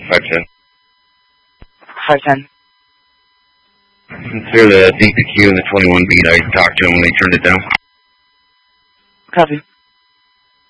510. 510. Sir, the DPQ and the 21 beat, I talked to him when they turned it down. Copy.